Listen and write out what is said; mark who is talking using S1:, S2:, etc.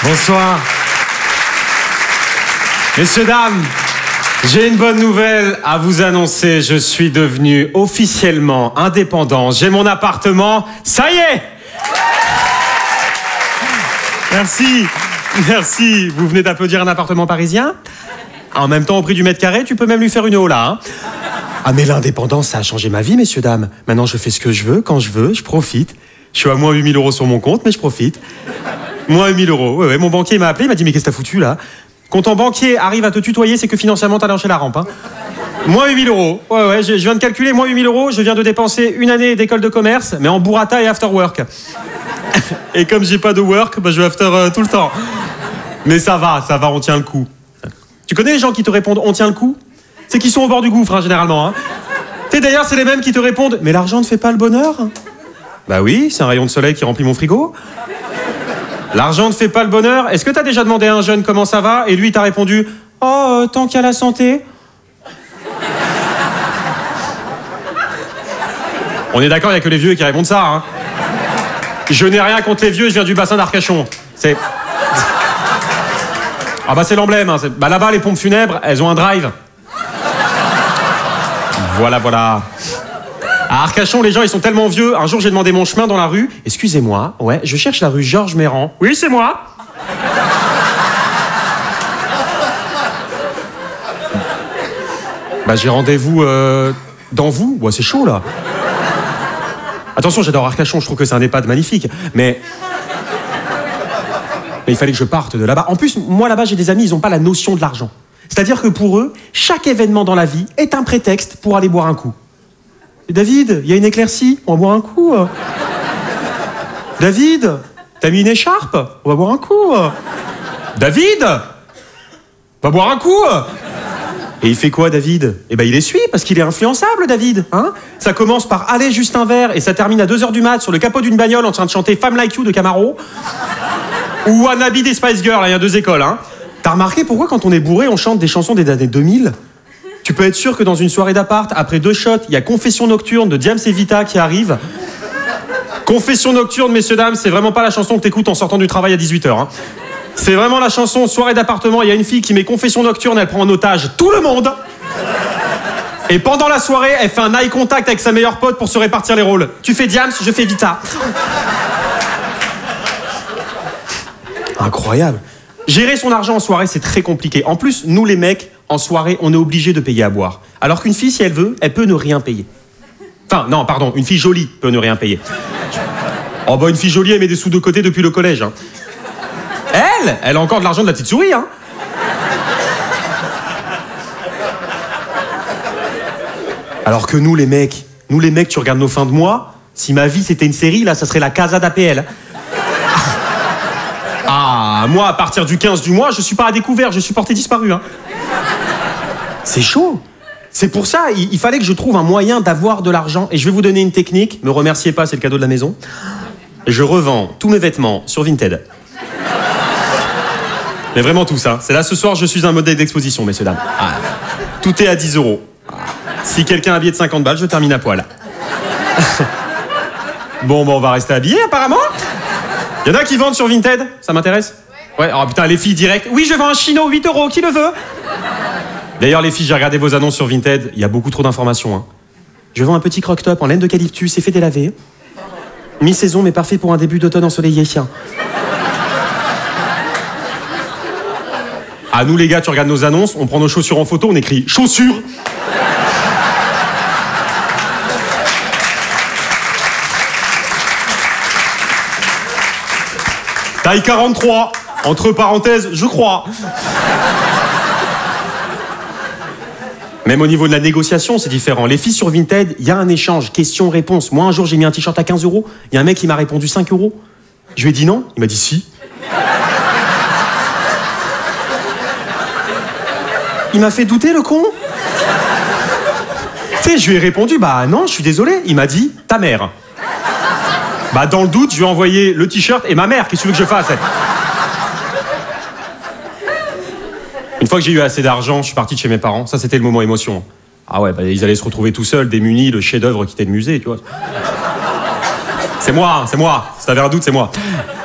S1: Bonsoir. Messieurs, dames, j'ai une bonne nouvelle à vous annoncer. Je suis devenu officiellement indépendant. J'ai mon appartement. Ça y est! Merci. Merci. Vous venez d'applaudir un appartement parisien? En même temps, au prix du mètre carré, tu peux même lui faire une hola, hein. Ah, mais l'indépendance, ça a changé ma vie, messieurs, dames. Maintenant, je fais ce que je veux, quand je veux, je profite. Je suis à moins 8 000 € sur mon compte, mais je profite. Moins 8 000 €. Ouais, mon banquier m'a appelé, il m'a dit, mais qu'est-ce que t'as foutu, là? Quand ton banquier arrive à te tutoyer, c'est que financièrement, t'as lâché la rampe, hein. Moins 8 000 €. Ouais, je viens de calculer, moins 8 000 €. Je viens de dépenser une année d'école de commerce, mais en burrata et after work. Et comme j'ai pas de work, bah, je vais after tout le temps. Mais ça va, on tient le coup. Tu connais les gens qui te répondent « on tient le coup » ? C'est qu'ils sont au bord du gouffre, hein, généralement. Hein. D'ailleurs, c'est les mêmes qui te répondent « mais l'argent ne fait pas le bonheur ?» Bah oui, c'est un rayon de soleil qui remplit mon frigo. L'argent ne fait pas le bonheur. Est-ce que t'as déjà demandé à un jeune comment ça va ? Et lui, il t'a répondu « oh, tant qu'il y a la santé. » On est d'accord, il n'y a que les vieux qui répondent ça. Hein. Je n'ai rien contre les vieux, je viens du bassin d'Arcachon. C'est... Ah bah c'est l'emblème. Hein. Bah là-bas, les pompes funèbres, elles ont un drive. Voilà. À Arcachon, les gens, ils sont tellement vieux. Un jour, j'ai demandé mon chemin dans la rue. Excusez-moi, ouais, je cherche la rue Georges Méran. Oui, c'est moi. Bah j'ai rendez-vous dans vous. Ouais, c'est chaud, là. Attention, j'adore Arcachon, je trouve que c'est un EHPAD magnifique. Mais il fallait que je parte de là-bas. En plus, moi, là-bas, j'ai des amis, ils n'ont pas la notion de l'argent. C'est-à-dire que pour eux, chaque événement dans la vie est un prétexte pour aller boire un coup. Et David, il y a une éclaircie, on va boire un coup. David, t'as mis une écharpe, on va boire un coup. David, on va boire un coup. Et il fait quoi, David ? Eh ben, il essuie, parce qu'il est influençable, David. Hein ? Ça commence par « Allez, juste un verre » et ça termine à 2h du mat sur le capot d'une bagnole en train de chanter « Femme Like You » de Camaro. Ou « Wannabe » des Spice Girls, il y a 2 écoles, hein. T'as remarqué pourquoi quand on est bourré, on chante des chansons des années 2000 ? Tu peux être sûr que dans une soirée d'appart, après 2 shots, il y a Confession Nocturne de Diams et Vita qui arrive. Confession Nocturne, messieurs, dames, c'est vraiment pas la chanson que t'écoutes en sortant du travail à 18h. Hein. C'est vraiment la chanson soirée d'appartement, il y a une fille qui met Confession Nocturne, elle prend en otage tout le monde. Et pendant la soirée, elle fait un eye contact avec sa meilleure pote pour se répartir les rôles. Tu fais Diams, je fais Vita. Incroyable. Gérer son argent en soirée, c'est très compliqué. En plus, nous les mecs, en soirée, on est obligés de payer à boire. Alors qu'une fille, si elle veut, elle peut ne rien payer. Enfin, non, pardon, une fille jolie peut ne rien payer. Oh bah une fille jolie, elle met des sous de côté depuis le collège. Hein. Elle a encore de l'argent de la petite souris. Hein. Alors que nous les mecs, tu regardes nos fins de mois, si ma vie c'était une série, là, ça serait la Casa d'APL. Ah, moi, à partir du 15 du mois, je suis pas à découvert, je suis porté disparu. Hein. C'est chaud. C'est pour ça, il fallait que je trouve un moyen d'avoir de l'argent. Et je vais vous donner une technique. Me remerciez pas, c'est le cadeau de la maison. Je revends tous mes vêtements sur Vinted. Mais vraiment tout ça. C'est là, ce soir, je suis un modèle d'exposition, messieurs, dames. Ah, tout est à 10 €. Si quelqu'un est habillé de 50 balles, je termine à poil. Bon, on va rester habillés, apparemment. Il y en a qui vendent sur Vinted, ça m'intéresse ? Ouais, oh putain, les filles direct. Oui, je vends un chino, 8 €, qui le veut ? D'ailleurs, les filles, j'ai regardé vos annonces sur Vinted, il y a beaucoup trop d'informations. Hein. Je vends un petit croque-top en laine d'eucalyptus et fait délaver. Mi-saison, mais parfait pour un début d'automne ensoleillé. Ah, nous les gars, tu regardes nos annonces, on prend nos chaussures en photo, on écrit « chaussures ». Taille 43, entre parenthèses, je crois. Même au niveau de la négociation, c'est différent. Les filles sur Vinted, il y a un échange, question-réponse. Moi, un jour, j'ai mis un t-shirt à 15 €. Il y a un mec qui m'a répondu 5 €. Je lui ai dit non. Il m'a dit si. Il m'a fait douter, le con. Tu sais, je lui ai répondu, bah non, je suis désolé. Il m'a dit, ta mère. Bah dans le doute, je lui ai envoyé le t-shirt et ma mère. Qu'est-ce que tu veux que je fasse ? Une fois que j'ai eu assez d'argent, je suis parti de chez mes parents. Ça, c'était le moment émotion. Ah ouais, bah, ils allaient se retrouver tout seuls, démunis, le chef-d'œuvre quittait le musée, tu vois. C'est moi. Si t'avais un doute, c'est moi.